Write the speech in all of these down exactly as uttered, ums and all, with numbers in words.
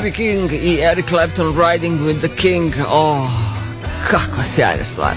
B. King i Eric Clapton, Riding with the King. Oh, kako sjajna stvar.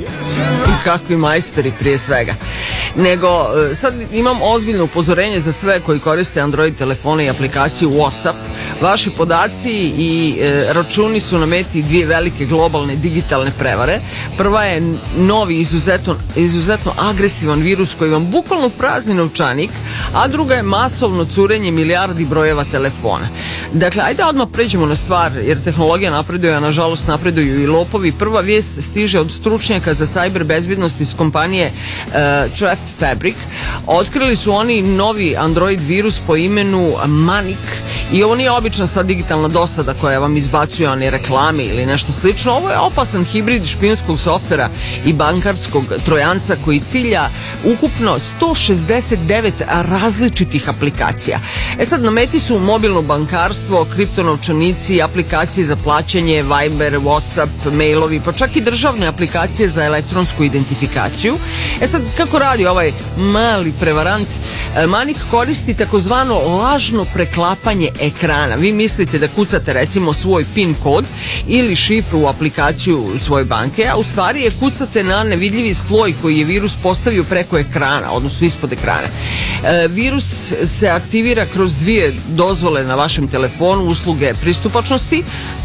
I kakvi majstori prije svega. Nego, sad imam ozbiljno upozorenje za sve koji koriste Android telefone i aplikaciju WhatsApp. Vaši podaci i e, računi su na meti dvije velike globalne digitalne prevare. Prva je novi izuzetno, izuzetno agresivan virus koji vam bukvalno prazni novčanik, a druga je masovno curenje milijardi brojeva telefona. Dakle, ajde odmah pređemo na stvar, jer tehnologija napreduje, a nažalost napreduju i lopovi. Prva vijest stiže od stručnjaka za cyber bezbednost iz kompanije uh, Threat Fabric. Otkrili su oni novi Android virus po imenu Manic i ovo nije obična sad digitalna dosada koja vam izbacuje one reklame ili nešto slično. Ovo je opasan hibrid špijunskog softvera i bankarskog trojanca koji cilja ukupno sto šezdeset devet različitih aplikacija. E sad, na meti su mobilno bankarstvo, kriptonovčanici, aplikacije za plaćanje, Viber, WhatsApp, mailovi, pa čak i državne aplikacije za elektronsku identifikaciju. E sad, kako radi ovaj mali prevarant? Manic koristi takozvano lažno preklapanje ekrana. Vi mislite da kucate recimo svoj PIN kod ili šifru u aplikaciju svoje banke, a u stvari je kucate na nevidljivi sloj koji je virus postavio preko ekrana, odnosno ispod ekrana. E, virus se aktivira kroz dvije dozvole na vašem telefonu, usluge pristupačnosti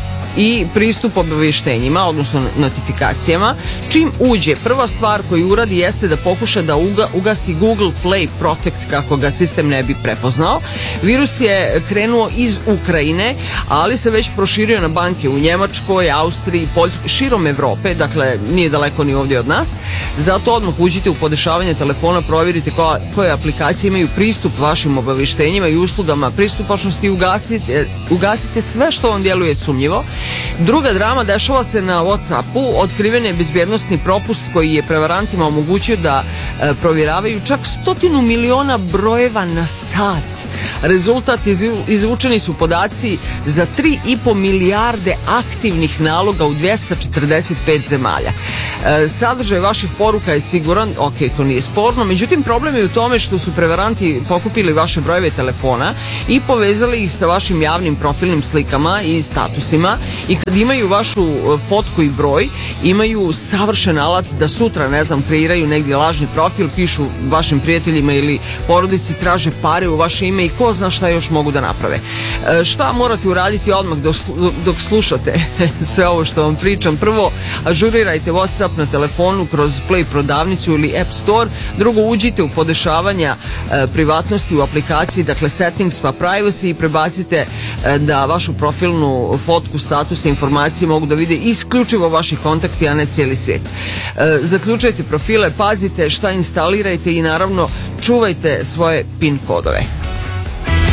i pristup obavještenjima, odnosno notifikacijama. Čim uđe, prva stvar koju uradi jeste da pokuša da uga, ugasi Google Play Protect kako ga sistem ne bi prepoznao. Virus je krenuo iz Ukrajine, ali se već proširio na banke u Njemačkoj, Austriji, Poljskoj, širom Evrope, dakle nije daleko ni ovdje od nas. Zato odmah uđite u podešavanje telefona, provjerite koja, koje aplikacije imaju pristup vašim obavještenjima i uslugama pristupačnosti i ugasite, ugasite sve što vam djeluje sumnjivo. Druga drama dešava se na WhatsAppu. Otkriven je bezbjednosni propust koji je prevarantima omogućio da e, provjeravaju čak stotinu miliona brojeva na sat. Rezultat, izvučeni su podaci za tri i po milijarde aktivnih naloga u dvjesto četrdeset pet zemalja. E, sadržaj vaših poruka je siguran, ok, to nije sporno, međutim problem je u tome što su prevaranti pokupili vaše brojeve telefona i povezali ih sa vašim javnim profilnim slikama i statusima, i kad imaju vašu fotku i broj, imaju savršen alat da sutra, ne znam, kreiraju negdje lažni profil, pišu vašim prijateljima ili porodici, traže pare u vaše ime i ko zna šta još mogu da naprave. E, šta morate uraditi odmah dok, dok slušate sve ovo što vam pričam? Prvo, ažurirajte WhatsApp na telefonu kroz Play prodavnicu ili App Store. Drugo, uđite u podešavanja e, privatnosti u aplikaciji, dakle settings pa privacy, i prebacite e, da vašu profilnu fotku, status i informacije mogu da vide isključivo vaši kontakti, a ne cijeli svijet. E, zaključajte profile, pazite šta instalirajte i naravno čuvajte svoje PIN kodove.